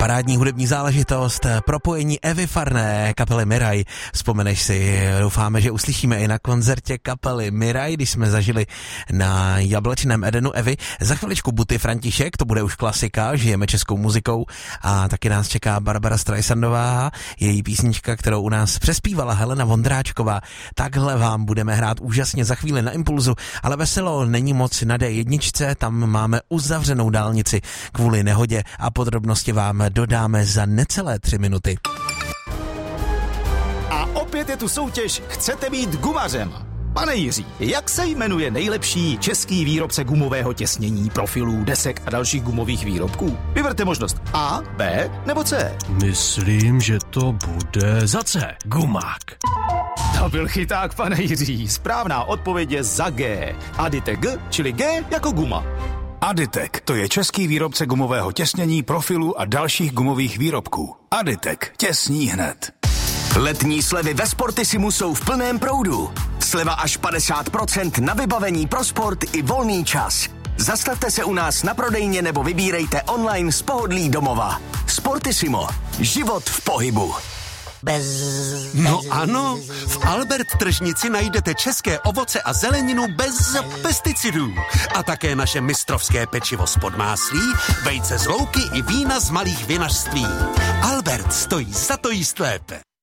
Parádní hudební záležitost, propojení Evy Farné, kapely Miraj. Vzpomeneš si, doufáme, že uslyšíme i na koncertě kapely Miraj, když jsme zažili na Jablečném Edenu Evy. Za chviličku Buty František, to bude už klasika, žijeme českou muzikou a taky nás čeká Barbara Streisandová, její písnička, kterou u nás přespívala Helena Vondráčková. Takhle vám budeme hrát úžasně za chvíli na Impulzu, ale veselo není moc na D1, tam máme uzavřenou dálnici kvůli nehodě a podrobnosti vám dodáme za necelé 3 minuty. A opět je tu soutěž Chcete být gumařem? Pane Jiří, jak se jmenuje nejlepší český výrobce gumového těsnění, profilů, desek a dalších gumových výrobků? Vyberte možnost A, B nebo C. Myslím, že to bude za C. Gumák. To byl chyták, pane Jiří. Správná odpověď je za G. Aditek G, čili G jako guma. Aditek, to je český výrobce gumového těsnění, profilů a dalších gumových výrobků. Aditek, těsní hned. Letní slevy ve Sportissimu jsou v plném proudu. Sleva až 50% na vybavení pro sport i volný čas. Zastavte se u nás na prodejně nebo vybírejte online z pohodlí domova. Sportissimo. Život v pohybu. No ano, v Albert tržnici najdete české ovoce a zeleninu bez pesticidů. A také naše mistrovské pečivo z podmáslí, vejce z louky i vína z malých vinařství. Albert stojí za to jíst lépe.